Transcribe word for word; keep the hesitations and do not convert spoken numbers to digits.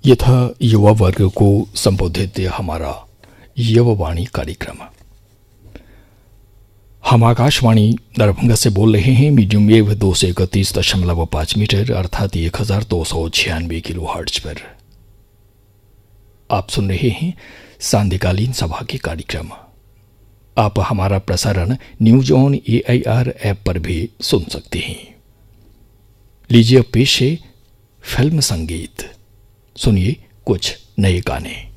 ये था युवा वर्ग को संबोधित हमारा युवावाणी कार्यक्रम। हम आकाशवाणी दरभंगा से बोल रहे हैं। मीडियम वेव दो सौ इकतीस दशमलव पाँच मीटर अर्थात एक हजार दो सौ छियानवे किलो हर्ट्ज पर आप सुन रहे हैं सांध्यकालीन सभा के कार्यक्रम। आप हमारा प्रसारण news on A I R app पर भी सुन सकते हैं। लीजिए अब पेश है फिल्म संगीत। सुनिए कुछ नए गाने।